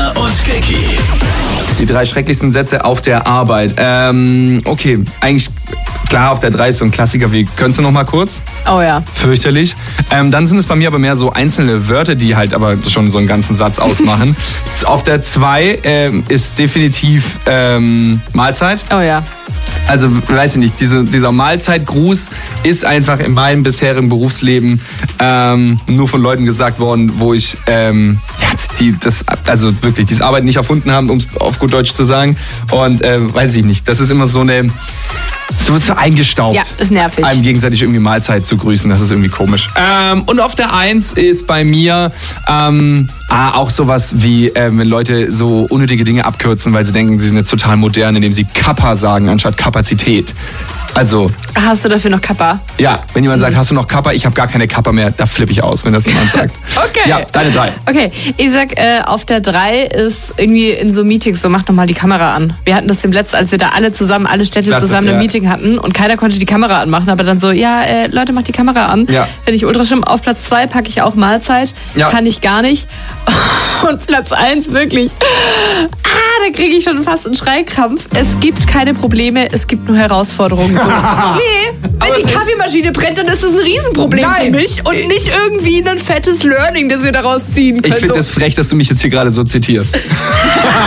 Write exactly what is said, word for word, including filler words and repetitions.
Elena und Kiki. Die drei schrecklichsten Sätze auf der Arbeit. Ähm, okay, eigentlich klar, auf der drei ist so ein Klassiker wie, könntest du noch mal kurz? Oh ja. Fürchterlich. Ähm, dann sind es bei mir aber mehr so einzelne Wörter, die halt aber schon so einen ganzen Satz ausmachen. Auf der zwei ähm, ist definitiv ähm, Mahlzeit. Oh ja. Also, weiß ich nicht, diese, dieser Mahlzeitgruß ist einfach in meinem bisherigen Berufsleben ähm, nur von Leuten gesagt worden, wo ich ähm, ja, die das, also wirklich, dieses Arbeiten nicht erfunden haben, um es auf gut Deutsch zu sagen. Und äh, weiß ich nicht, das ist immer so eine, so, so eingestaubt. Ja, ist nervig. Einem gegenseitig irgendwie Mahlzeit zu grüßen, das ist irgendwie komisch. Ähm, und auf der eins ist bei mir ähm, ah, auch sowas wie, äh, wenn Leute so unnötige Dinge abkürzen, weil sie denken, sie sind jetzt total modern, indem sie Kappa sagen, anstatt Kapazität. Also... Hast du dafür noch Kappa? Ja, wenn jemand sagt, hast du noch Kappa? Ich habe gar keine Kappa mehr. Da flippe ich aus, wenn das jemand sagt. Okay. Ja, deine drei. Okay, ich sag, äh, auf der drei ist irgendwie in so Meetings so, mach doch mal die Kamera an. Wir hatten das dem letzten, als wir da alle zusammen, alle Städte Klasse, zusammen ja. ein Meeting hatten und keiner konnte die Kamera anmachen, aber dann so, ja, äh, Leute, macht die Kamera an. Ja. Finde ich ultra schlimm. Auf Platz zwei packe ich auch Mahlzeit. Ja. Kann ich gar nicht. Und Platz eins wirklich. Ah, da kriege ich schon fast einen Schreikrampf. Es gibt keine Probleme, es gibt nur Herausforderungen. So. Nee, wenn Aber die es ist- Kaffeemaschine brennt, dann ist das ein Riesenproblem Nein. für mich und nicht irgendwie ein fettes Learning, das wir daraus ziehen können. Ich finde So. das frech, dass du mich jetzt hier gerade so zitierst.